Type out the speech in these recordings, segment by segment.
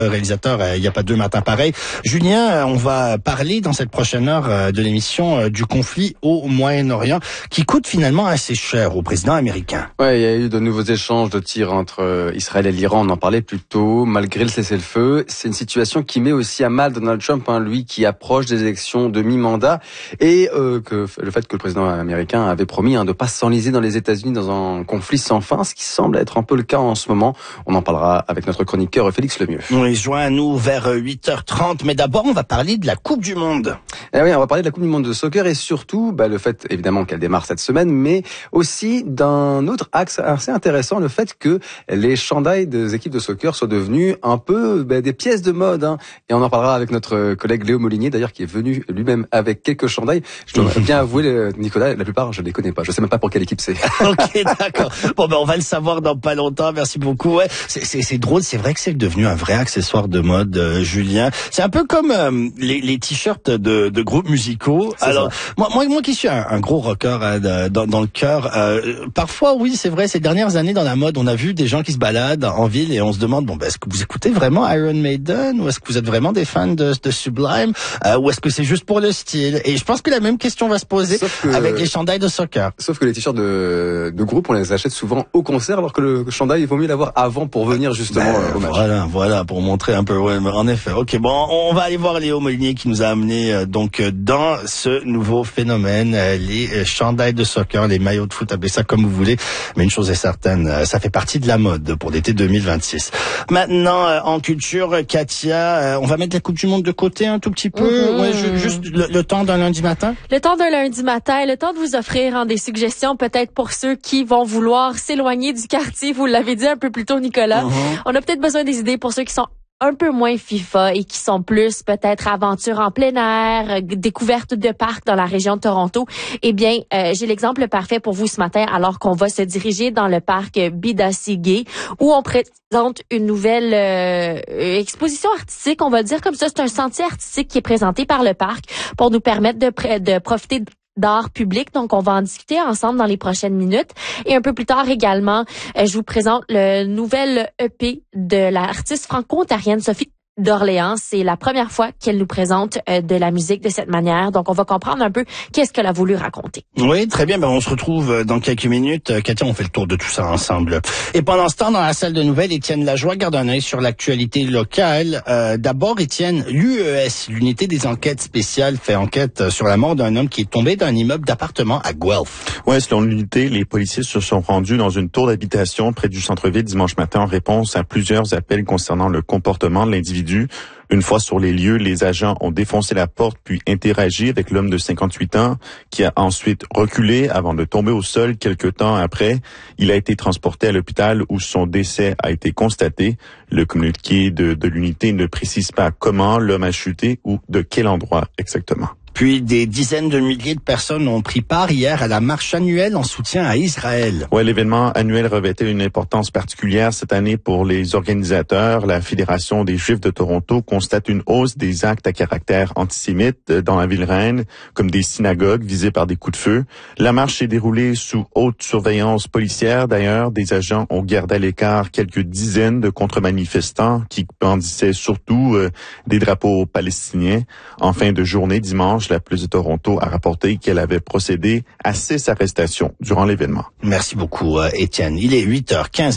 réalisateur, il n'y a pas deux matins pareils. Julien, on va parler dans cette prochaine heure de l'émission du conflit au Moyen-Orient qui coûte finalement assez cher au président américain. Ouais, il y a eu de nouveaux échanges de tirs entre Israël et l'Iran, on en parlait plus tôt, malgré le cessez-le-feu. C'est une situation qui met aussi à mal Donald Trump, lui qui approche des élections de mi-mandat et que le fait que le président américain avait promis de pas s'enliser dans les États-Unis dans un conflit sans fin, ce qui semble être un peu le cas en ce moment. On en parlera avec notre chroniqueur Félix Lemieux. Oui, joins à nous vers 8h30, mais d'abord on va parler de la Coupe du Monde. Eh oui, on va parler de la Coupe du Monde de soccer et surtout le fait évidemment qu'elle démarre cette semaine, mais aussi d'un autre axe assez intéressant, le fait que les chandails des équipes de soccer soient devenus un peu des pièces de mode. Et on en parlera avec notre collègue Léo Molinier, d'ailleurs, qui est venu lui-même avec quelques chandails. Je dois bien avouer, Nicolas, la plupart je les connais pas. Je sais même pas pour quelle équipe c'est. Ok, d'accord. Bon, on va le savoir dans pas longtemps. Merci beaucoup. Ouais, c'est drôle. C'est vrai que c'est devenu un vrai accessoire de mode, Julien. C'est un peu comme les t-shirts de groupes musicaux. Alors, moi qui suis un gros rocker dans le cœur, parfois, oui, c'est vrai. Ces dernières années dans la mode, on a vu des gens qui se baladent en ville et on se demande, est-ce que vous écoutez vraiment Iron Maiden ou est-ce que vous êtes vraiment des fans de Sublime ou est-ce que c'est juste pour le style? Et je pense que la même question va se poser avec les chandails de soccer. Sauf que les t-shirts de groupe, on les achète souvent au concert, alors que le chandail, il vaut mieux l'avoir avant pour venir justement au match. Voilà, pour montrer un peu. Ouais, en effet. Ok, on va aller voir Léo Molinier qui nous a amené donc dans ce nouveau phénomène, les chandails de soccer, les maillots de foot, appelez ça comme vous voulez. Mais une chose est certaine, ça fait partie de la mode pour l'été 2026. Maintenant, en culture, Katia, on va mettre la Coupe du Monde de côté un tout petit peu. Ouais, juste le temps d'un lundi matin. Le temps d'un lundi matin, le temps de vous offrir des suggestions peut-être pour ceux qui vont vouloir s'éloigner du quartier. Vous l'avez dit un peu plus tôt, Nicolas. On a peut-être besoin des idées pour ceux qui sont un peu moins FIFA et qui sont plus peut-être aventure en plein air, découverte de parcs dans la région de Toronto. Eh bien, j'ai l'exemple parfait pour vous ce matin alors qu'on va se diriger dans le parc Bidassigay où on présente une nouvelle exposition artistique, on va dire comme ça. C'est un sentier artistique qui est présenté par le parc pour nous permettre de profiter d'art public. Donc, on va en discuter ensemble dans les prochaines minutes. Et un peu plus tard également, je vous présente le nouvel EP de l'artiste franco-ontarienne Sophie d'Orléans. C'est la première fois qu'elle nous présente de la musique de cette manière. Donc, on va comprendre un peu qu'est-ce qu'elle a voulu raconter. Oui, très bien. On se retrouve dans quelques minutes. Katia, on fait le tour de tout ça ensemble. Et pendant ce temps, dans la salle de nouvelles, Étienne Lajoie garde un œil sur l'actualité locale. D'abord, Étienne, l'UES, l'unité des enquêtes spéciales, fait enquête sur la mort d'un homme qui est tombé d'un immeuble d'appartement à Guelph. Ouais, selon l'unité, les policiers se sont rendus dans une tour d'habitation près du centre-ville dimanche matin en réponse à plusieurs appels concernant le comportement de l'individu. Une fois sur les lieux, les agents ont défoncé la porte puis interagi avec l'homme de 58 ans qui a ensuite reculé avant de tomber au sol quelques temps après. Il a été transporté à l'hôpital où son décès a été constaté. Le communiqué de l'unité ne précise pas comment l'homme a chuté ou de quel endroit exactement. Puis des dizaines de milliers de personnes ont pris part hier à la marche annuelle en soutien à Israël. Ouais, l'événement annuel revêtait une importance particulière cette année pour les organisateurs. La Fédération des Juifs de Toronto constate une hausse des actes à caractère antisémite dans la ville reine, comme des synagogues visées par des coups de feu. La marche s'est déroulée sous haute surveillance policière. D'ailleurs, des agents ont gardé à l'écart quelques dizaines de contre-manifestants qui brandissaient surtout des drapeaux palestiniens. En fin de journée, dimanche, la police de Toronto a rapporté qu'elle avait procédé à 6 arrestations durant l'événement. Merci beaucoup, Étienne. Il est 8h15.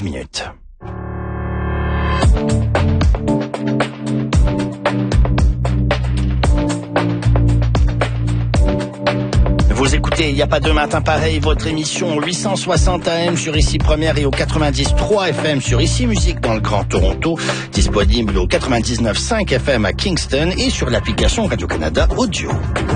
Vous écoutez, il n'y a pas deux matins pareils, votre émission 860 AM sur Ici Première et au 90.3 FM sur Ici Musique dans le Grand Toronto, disponible au 99.5 FM à Kingston et sur l'application Radio-Canada Audio.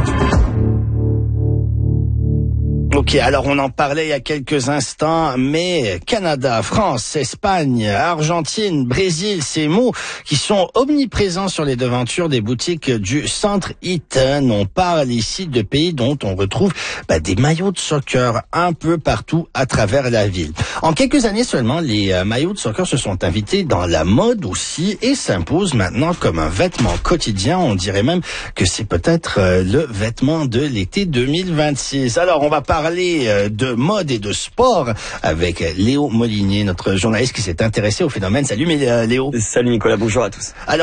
Ok, alors on en parlait il y a quelques instants, mais Canada, France, Espagne, Argentine, Brésil, ces mots qui sont omniprésents sur les devantures des boutiques du centre Eaton. On parle ici de pays dont on retrouve des maillots de soccer un peu partout à travers la ville. En quelques années seulement, les maillots de soccer se sont invités dans la mode aussi et s'imposent maintenant comme un vêtement quotidien. On dirait même que c'est peut-être le vêtement de l'été 2026. Alors on va parler de mode et de sport avec Léo Molinier, notre journaliste qui s'est intéressé au phénomène. Salut Léo. Salut Nicolas, bonjour à tous. Alors,